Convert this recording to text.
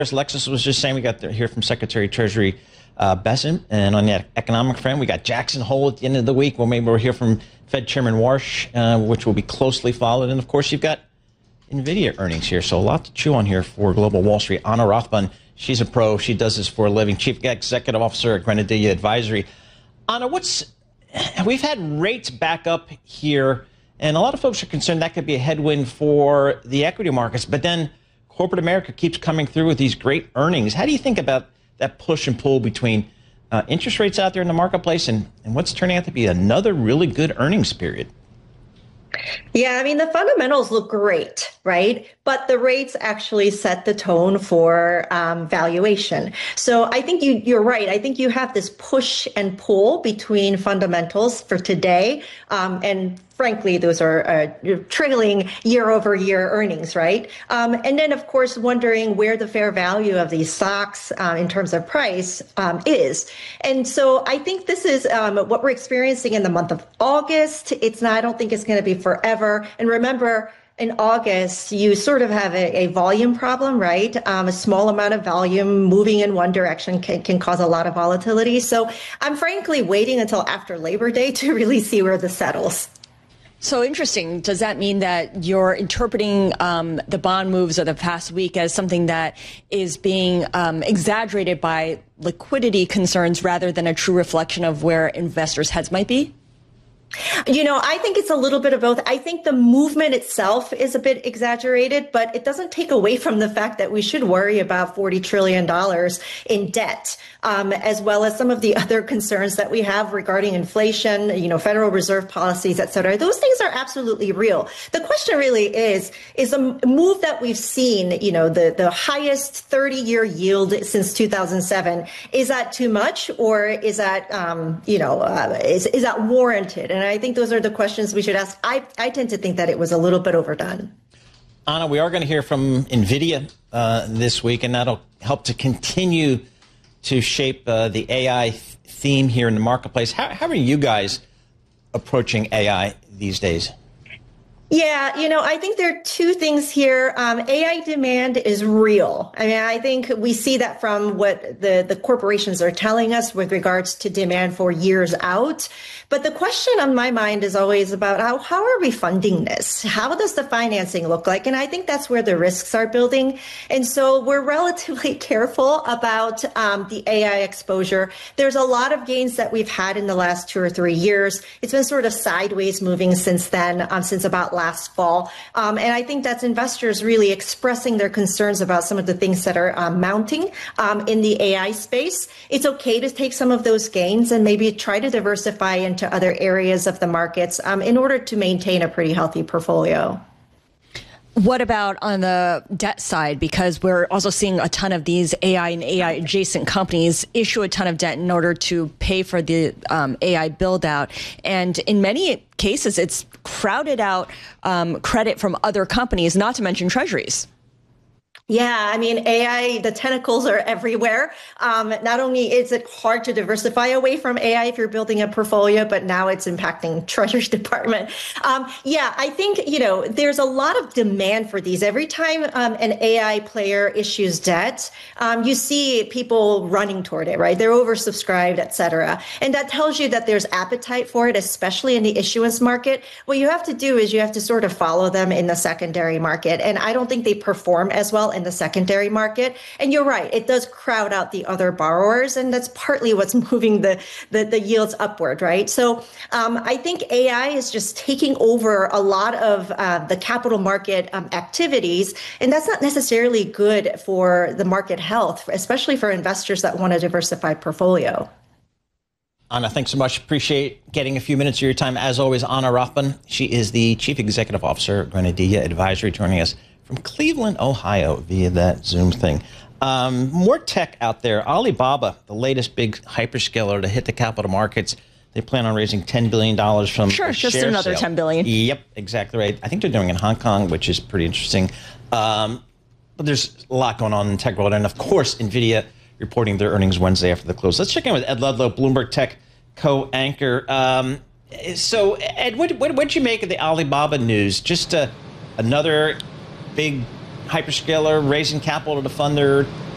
Alexis was just saying we got to hear from Secretary of Treasury Bessent, and on the economic front, we got Jackson Hole at the end of the week. Well, maybe we'll hear from Fed Chairman Warsh, which will be closely followed. And of course, you've got NVIDIA earnings here, so a lot to chew on here for Global Wall Street. Anna Rothman, she's a pro. She does this for a living. Chief Executive Officer at Grenadilla Advisory. Anna, we've had rates back up here, and a lot of folks are concerned that could be a headwind for the equity markets. But then corporate America keeps coming through with these great earnings. How do you think about that push and pull between interest rates out there in the marketplace and what's turning out to be another really good earnings period? Yeah, I mean, the fundamentals look great, right? But the rates actually set the tone for valuation. So I think you're right. I think you have this push and pull between fundamentals for today. And frankly, those are trailing year over year earnings, right? And then, of course, wondering where the fair value of these stocks in terms of price is. And so I think this is what we're experiencing in the month of August. I don't think it's going to be forever. And remember, in August, you sort of have a volume problem, right? A small amount of volume moving in one direction can cause a lot of volatility. So I'm frankly waiting until after Labor Day to really see where this settles. So interesting. Does that mean that you're interpreting the bond moves of the past week as something that is being exaggerated by liquidity concerns rather than a true reflection of where investors' heads might be? I think it's a little bit of both. I think the movement itself is a bit exaggerated, but it doesn't take away from the fact that we should worry about $40 trillion in debt, as well as some of the other concerns that we have regarding inflation, Federal Reserve policies, et cetera. Those things are absolutely real. The question really is a move that we've seen, the highest 30-year yield since 2007, is that too much, or is that, is that warranted? And I think those are the questions we should ask. I tend to think that it was a little bit overdone. Anna, we are going to hear from NVIDIA this week, and that'll help to continue to shape the AI theme here in the marketplace. How are you guys approaching AI these days? Yeah, I think there are two things here. AI demand is real. I mean, I think we see that from what the corporations are telling us with regards to demand for years out. But the question on my mind is always about how are we funding this? How does the financing look like? And I think that's where the risks are building. And so we're relatively careful about the AI exposure. There's a lot of gains that we've had in the last 2 or 3 years. It's been sort of sideways moving since then, since about last fall. And I think that's investors really expressing their concerns about some of the things that are mounting in the AI space. It's okay to take some of those gains and maybe try to diversify into other areas of the markets in order to maintain a pretty healthy portfolio. What about on the debt side? Because we're also seeing a ton of these AI and AI adjacent companies issue a ton of debt in order to pay for the AI build out. And in many cases, it's crowded out credit from other companies, not to mention treasuries. Yeah, I mean, AI, the tentacles are everywhere. Not only is it hard to diversify away from AI if you're building a portfolio, but now it's impacting Treasury Department. Yeah, I think, there's a lot of demand for these. Every time an AI player issues debt, you see people running toward it, right? They're oversubscribed, et cetera. And that tells you that there's appetite for it, especially in the issuance market. What you have to do is you have to sort of follow them in the secondary market. And I don't think they perform as well in the secondary market. And you're right, it does crowd out the other borrowers. And that's partly what's moving the yields upward, right? So I think AI is just taking over a lot of the capital market activities. And that's not necessarily good for the market health, especially for investors that want a diversified portfolio. Anna, thanks so much. Appreciate getting a few minutes of your time. As always, Anna Rothman. She is the Chief Executive Officer of Grenadilla Advisory, joining us from Cleveland, Ohio, via that Zoom thing. More tech out there. Alibaba, the latest big hyperscaler to hit the capital markets. They plan on raising $10 billion from Sure, just another sale. $10 billion. Yep, exactly right. I think they're doing it in Hong Kong, which is pretty interesting. But there's a lot going on in the tech world. And of course, NVIDIA reporting their earnings Wednesday after the close. Let's check in with Ed Ludlow, Bloomberg Tech co-anchor. So, Ed, what did you make of the Alibaba news? Just another big hyperscaler raising capital to fund their